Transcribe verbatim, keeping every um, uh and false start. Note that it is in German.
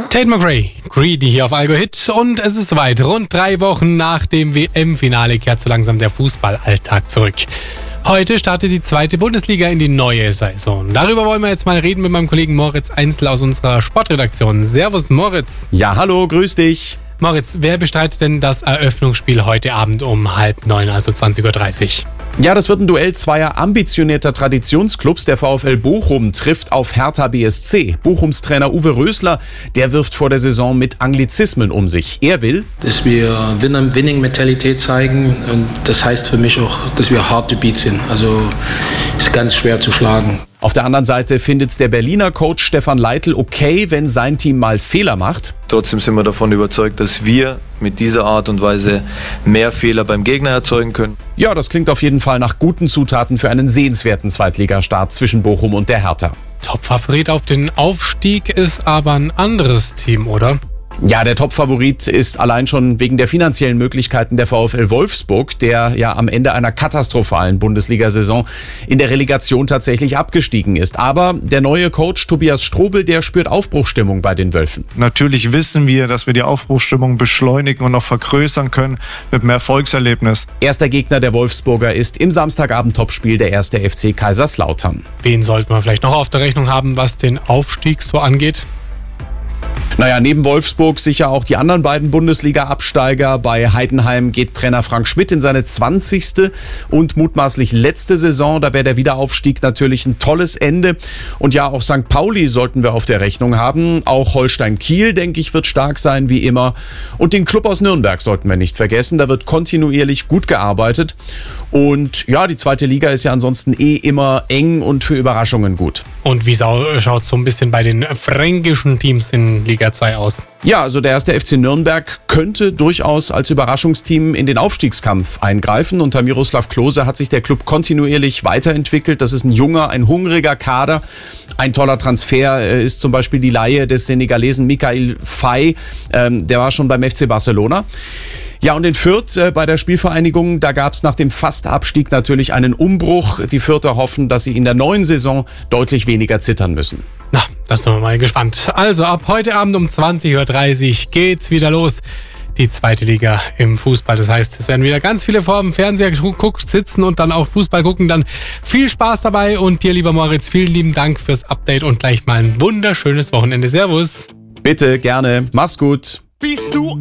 Tate McRae, Greedy hier auf Algo Hit und es ist soweit. Rund drei Wochen nach dem W M-Finale kehrt so langsam der Fußballalltag zurück. Heute startet die zweite Bundesliga in die neue Saison. Darüber wollen wir jetzt mal reden mit meinem Kollegen Moritz Einzel aus unserer Sportredaktion. Servus Moritz. Ja, hallo, grüß dich. Moritz, wer bestreitet denn das Eröffnungsspiel heute Abend um halb neun, also zwanzig Uhr dreißig? Ja, das wird ein Duell zweier ambitionierter Traditionsclubs. Der VfL Bochum trifft auf Hertha B S C. Bochums Trainer Uwe Rösler, der wirft vor der Saison mit Anglizismen um sich. Er will, dass wir Winning-Mentalität zeigen, und das heißt für mich auch, dass wir hard to beat sind. Also ist ganz schwer zu schlagen. Auf der anderen Seite findet der Berliner Coach Stefan Leitl okay, wenn sein Team mal Fehler macht. Trotzdem sind wir davon überzeugt, dass wir mit dieser Art und Weise mehr Fehler beim Gegner erzeugen können. Ja, das klingt auf jeden Fall nach guten Zutaten für einen sehenswerten Zweitligastart zwischen Bochum und der Hertha. Topfavorit auf den Aufstieg ist aber ein anderes Team, oder? Ja, der Topfavorit ist allein schon wegen der finanziellen Möglichkeiten der VfL Wolfsburg, der ja am Ende einer katastrophalen Bundesliga-Saison in der Relegation tatsächlich abgestiegen ist. Aber der neue Coach Tobias Strobel, der spürt Aufbruchsstimmung bei den Wölfen. Natürlich wissen wir, dass wir die Aufbruchsstimmung beschleunigen und noch vergrößern können mit einem Erfolgserlebnis. Erster Gegner der Wolfsburger ist im Samstagabend-Topspiel der erste F C Kaiserslautern. Wen sollte man vielleicht noch auf der Rechnung haben, was den Aufstieg so angeht? Naja, neben Wolfsburg sicher auch die anderen beiden Bundesliga-Absteiger. Bei Heidenheim geht Trainer Frank Schmidt in seine zwanzigste und mutmaßlich letzte Saison. Da wäre der Wiederaufstieg natürlich ein tolles Ende. Und ja, auch Sankt Pauli sollten wir auf der Rechnung haben. Auch Holstein Kiel, denke ich, wird stark sein, wie immer. Und den Club aus Nürnberg sollten wir nicht vergessen. Da wird kontinuierlich gut gearbeitet. Und ja, die zweite Liga ist ja ansonsten eh immer eng und für Überraschungen gut. Und wie schaut es so ein bisschen bei den fränkischen Teams in Liga zwei aus? Ja, also der erste F C Nürnberg könnte durchaus als Überraschungsteam in den Aufstiegskampf eingreifen. Unter Miroslav Klose hat sich der Club kontinuierlich weiterentwickelt. Das ist ein junger, ein hungriger Kader. Ein toller Transfer ist zum Beispiel die Leihe des Senegalesen Mikayil Faye. Ähm, der war schon beim F C Barcelona. Ja, und in Fürth äh, bei der Spielvereinigung, da gab es nach dem Fastabstieg natürlich einen Umbruch. Die Fürther hoffen, dass sie in der neuen Saison deutlich weniger zittern müssen. Na, da sind wir mal gespannt. Also ab heute Abend um zwanzig Uhr dreißig geht's wieder los. Die zweite Liga im Fußball. Das heißt, es werden wieder ganz viele vor dem Fernseher geguckt, sitzen und dann auch Fußball gucken. Dann viel Spaß dabei und dir, lieber Moritz, vielen lieben Dank fürs Update und gleich mal ein wunderschönes Wochenende. Servus. Bitte, gerne. Mach's gut. Bist du